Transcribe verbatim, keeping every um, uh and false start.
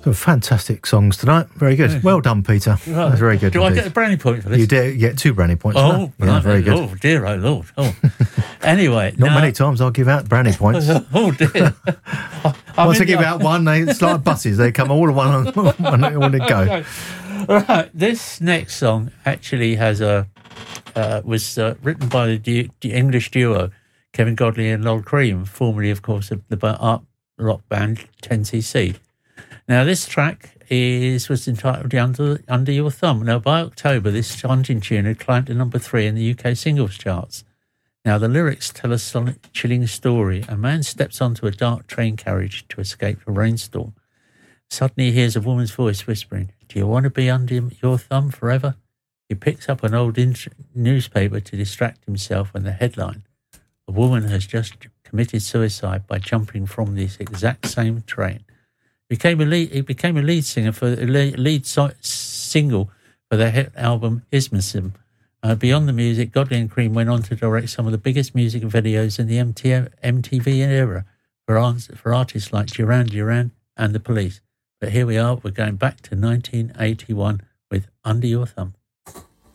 Fantastic songs tonight. Very good. Well done, Peter. Right. That's very good. Do indeed. I get a brownie point for this? You do get two brownie points. Oh, yeah, right. very good. Oh, dear, oh, Lord. Oh. Anyway. Not now, many times I'll give out brownie points. Oh, dear. Once I give out one, they, it's like buses. They come all in one when they go. Okay. Right. This next song actually has a uh, was uh, written by the, du- the English duo Kevin Godley and Lol Cream, formerly, of course, of the art rock band ten C C. Now, this track is was entitled Under, Under Your Thumb. Now, by October, this haunting tune had climbed to number three in the U K singles charts. Now, the lyrics tell a solid, chilling story. A man steps onto a dark train carriage to escape a rainstorm. Suddenly he hears a woman's voice whispering, "Do you want to be under your thumb forever?" He picks up an old in- newspaper to distract himself, and the headline, "A woman has just committed suicide by jumping from this exact same train." Became a lead, he became a lead singer for a lead so, single for their hit album Ismism. Uh, beyond the music, Godley and Cream went on to direct some of the biggest music videos in the M T V era for, for artists like Duran Duran and The Police. But here we are, we're going back to nineteen eighty-one with Under Your Thumb.